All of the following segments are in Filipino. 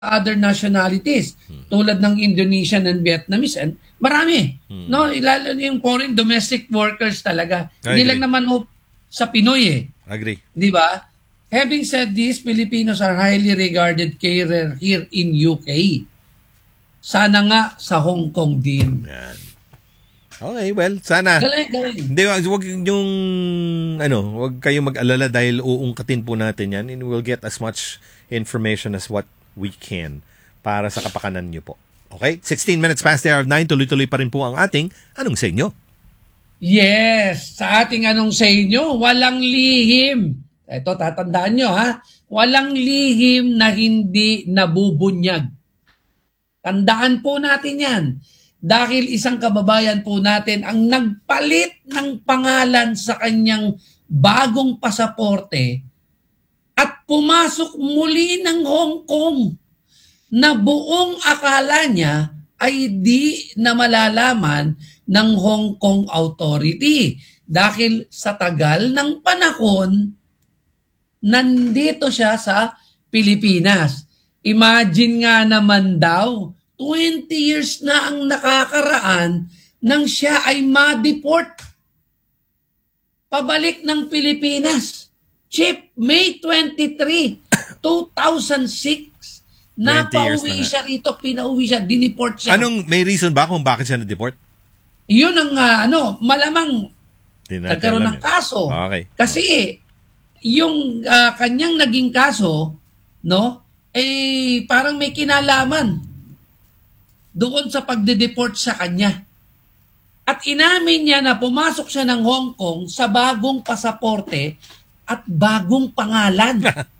other nationalities tulad ng Indonesian and Vietnamese and marami no lalo yung foreign domestic workers talaga hindi lang naman sa Pinoy Agree. Di ba? Having said this, Filipinos are highly regarded career here in UK. Sana nga sa Hong Kong din. Yan. Okay, well, sana. Galing. Hindi, wag yung, wag kayong mag-alala dahil uungkatin po natin yan and we'll get as much information as what we can para sa kapakanan nyo po. Okay? 16 minutes past the hour of 9, tuloy-tuloy pa rin po ang ating Anong Sa Inyo? Yes, sa ating Anong Sa Inyo, walang lihim. Ito, tatandaan nyo ha. Walang lihim na hindi nabubunyag. Tandaan po natin yan. Dahil isang kababayan po natin ang nagpalit ng pangalan sa kanyang bagong pasaporte at pumasok muli ng Hong Kong na buong akala niya ay di na malalaman ng Hong Kong authority. Dahil sa tagal ng panahon, nandito siya sa Pilipinas. Imagine nga naman daw, 20 years na ang nakakaraan nang siya ay ma-deport pabalik ng Pilipinas. Chip, May 23, 2006, napauwi siya rito, pinauwi siya, dineport siya. May reason ba kung bakit siya na-deport? Yun ang malamang nagkaroon ng kaso. Okay. Kasi yung kanyang naging kaso, parang may kinalaman doon sa pagde-deport sa kanya. At inamin niya na pumasok siya ng Hong Kong sa bagong pasaporte at bagong pangalan.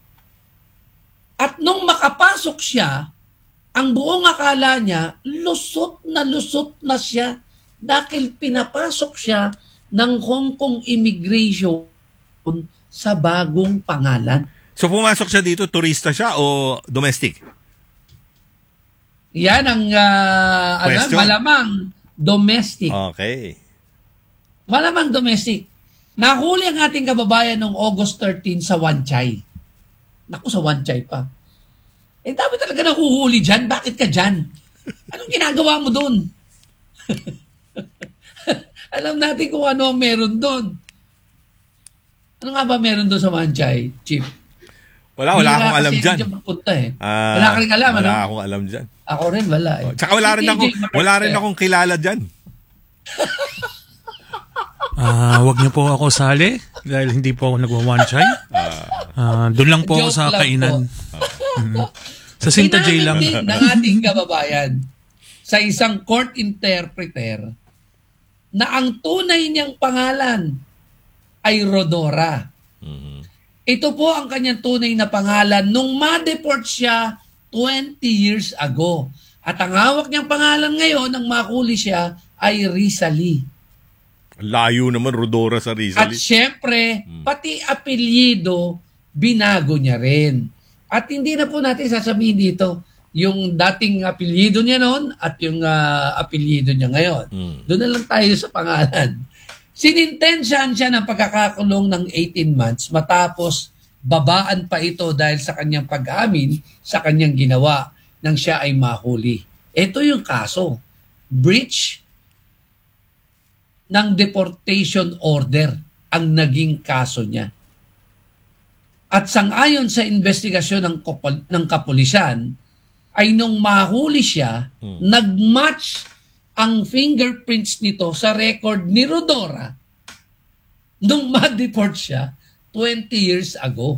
At nung makapasok siya, ang buong akala niya, lusot na siya dahil pinapasok siya ng Hong Kong immigration sa bagong pangalan. So pumasok siya dito, turista siya o domestic? Yan ang malamang domestic. Okay. Malamang domestic. Nahuli ang ating kababayan noong August 13 sa Wan Chai. Naku, sa Wan Chai pa. Dami talaga nahuhuli dyan. Bakit ka dyan? Anong ginagawa mo doon? Alam natin kung ano ang meron doon. Ano nga ba meron doon sa Wan Chai, Chief? Wala akong alam dyan. Wala ka rin alam, Wala akong alam dyan. Ako rin, wala Tsaka wala rin akong kilala dyan. Wag niyo po ako sali dahil hindi po ako nagwa-wanchay. Doon lang po ako sa kainan. Sa Sinta J lang. Ng ating kababayan sa isang court interpreter na ang tunay niyang pangalan ay Rodora. Ito po ang kanyang tunay na pangalan nung ma-deport siya 20 years ago. At ang hawak niyang pangalan ngayon, nang makuli siya, ay Rizali. Layo naman, Rodora sa Rizali. At syempre, pati apelyido, binago niya rin. At hindi na po natin sasabihin dito yung dating apelyido niya noon at yung apelyido niya ngayon. Doon na lang tayo sa pangalan. Sinintensyahan siya ng pagkakakulong ng 18 months matapos babaan pa ito dahil sa kanyang pag-amin sa kanyang ginawa nang siya ay mahuli. Ito yung kaso. Breach ng deportation order ang naging kaso niya. At sangayon sa investigasyon ng kapulisan, ay nung mahuli siya, nag-match ang fingerprints nito sa record ni Rodora nung ma-deport siya 20 years ago.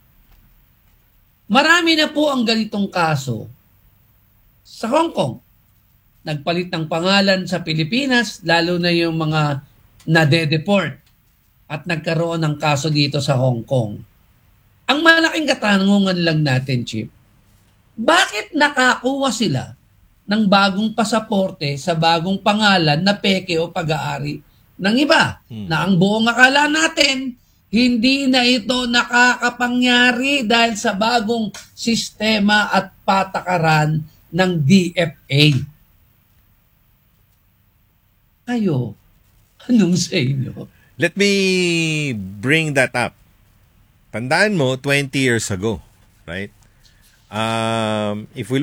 Marami na po ang ganitong kaso sa Hong Kong. Nagpalit ng pangalan sa Pilipinas, lalo na yung mga nade-deport at nagkaroon ng kaso dito sa Hong Kong. Ang malaking katanungan lang natin, Chief, bakit nakakuha sila ng bagong pasaporte sa bagong pangalan na peke o pag-aari ng iba? Na ang buong akala natin, hindi na ito nakakapangyari dahil sa bagong sistema at patakaran ng DFA. Kayo, anong sa inyo? Let me bring that up. Tandaan mo, 20 years ago, right? If we